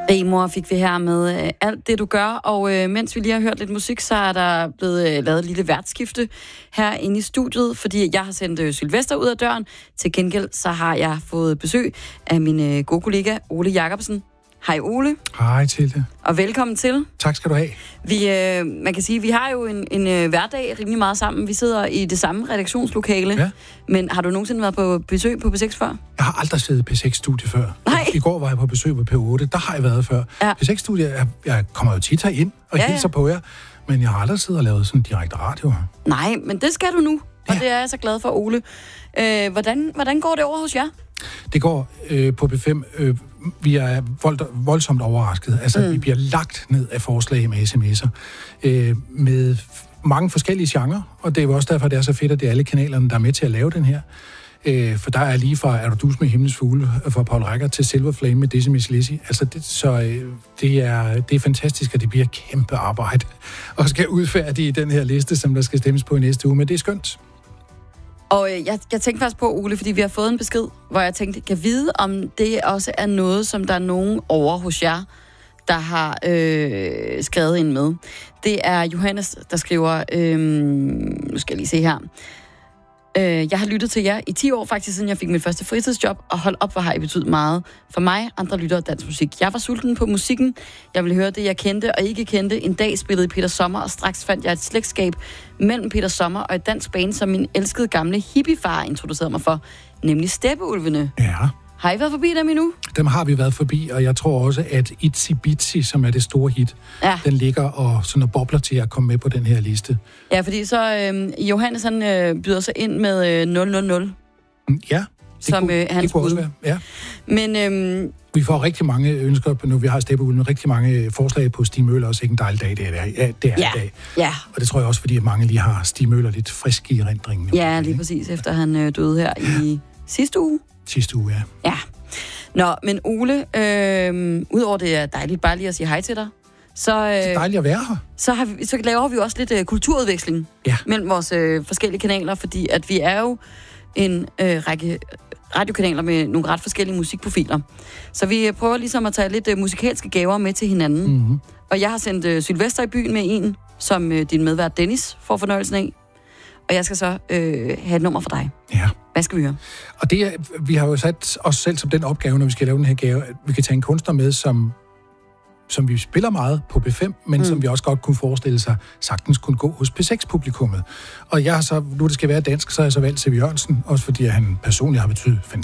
Amor fik vi her med alt det, du gør, og mens vi lige har hørt lidt musik, så er der blevet lavet et lille værtskifte herinde i studiet, fordi jeg har sendt Sylvester ud af døren. Til gengæld så har jeg fået besøg af min gode kollega Ole Jacobsen. Hej Ole. Hej Tilde. Og velkommen til. Tak skal du have. Man kan sige, vi har jo en hverdag rimelig meget sammen. Vi sidder i det samme redaktionslokale. Ja. Men har du nogensinde været på besøg på P6 før? Jeg har aldrig siddet i P6-studie før. Nej. I går var jeg på besøg på P8. Der har jeg været før. Ja. P6-studie, jeg kommer jo tit herind og hilser på jer. Men jeg har aldrig siddet og lavet sådan direkte radio. Nej, men det skal du nu. Og Ja. det er jeg så glad for, Ole. Hvordan går det over hos jer? Det går på P5. Vi er voldsomt overrasket. Altså, vi bliver lagt ned af forslag med sms'er. Med mange forskellige genrer. Og det er jo også derfor, det er så fedt, at det er alle kanalerne, der er med til at lave den her. For der er lige fra Er du dus med himlens fugle fra Paul Rækker til Silver Flame med Dizzy Miss Lizzy. Altså det er fantastisk, at det bliver kæmpe arbejde og skal udfærdige den her liste, som der skal stemmes på i næste uge. Men det er skønt. Og jeg tænkte faktisk på, Ole, fordi vi har fået en besked, hvor jeg tænkte, kan vide, om det også er noget, som der er nogen over hos jer, der har skrevet ind med. Det er Johannes, der skriver, nu skal jeg lige se her. Jeg har lyttet til jer i 10 år, faktisk siden jeg fik mit første fritidsjob, og hold op, hvor har I betydet meget for mig, andre lyttere dansk musik. Jeg var sulten på musikken. Jeg ville høre det, jeg kendte og ikke kendte. En dag spillede Peter Sommer, og straks fandt jeg et slægtskab mellem Peter Sommer og et dansk band, som min elskede gamle hippiefar introducerede mig for, nemlig Steppeulvene. Ja. Har I været forbi dem endnu? Dem har vi været forbi, og jeg tror også, at Itsy Bitsy, som er det store hit, den ligger og sådan og bobler til at komme med på den her liste. Ja, fordi så Johannes, han byder sig ind med 000. Ja, det kunne også være. Ja. Men vi får rigtig mange ønsker, nu vi har Steppeulvene, rigtig mange forslag på Stig Møller, også ikke en dejlig dag, det er i dag. Ja. Og det tror jeg også, fordi at mange lige har Stig Møller lidt frisk i erindringen. Ja, lige præcis, efter han døde her i sidste uge. Sidste uge, ja. Ja. Nå, men Ole, udover det er dejligt bare lige at sige hej til dig, så det er dejligt at være her. Så laver vi også lidt kulturudveksling mellem vores forskellige kanaler, fordi at vi er jo en række radiokanaler med nogle ret forskellige musikprofiler. Så vi prøver ligesom at tage lidt musikalske gaver med til hinanden. Mm-hmm. Og jeg har sendt Sylvester i byen med en, som din medvært Dennis får fornøjelsen af. Og jeg skal så have et nummer for dig. Ja. Hvad skal vi høre? Og vi har jo sat os selv som den opgave, når vi skal lave den her gave, at vi kan tage en kunstner med, som vi spiller meget på P5, men som vi også godt kunne forestille sig, sagtens kunne gå hos P6-publikummet. Og jeg har så, nu det skal være dansk, så har jeg så valgt C.V. Jørgensen, også fordi han personligt har betydet fantastisk